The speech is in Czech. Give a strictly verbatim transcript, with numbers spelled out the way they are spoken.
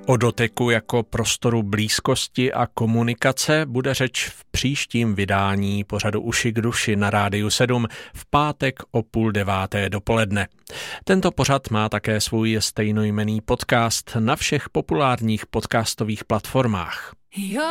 O doteku jako prostoru blízkosti a komunikace bude řeč v příštím vydání pořadu Uši k duši na Rádiu sedm v pátek o půl deváté dopoledne. Tento pořad má také svůj stejnojmenný podcast na všech populárních podcastových platformách.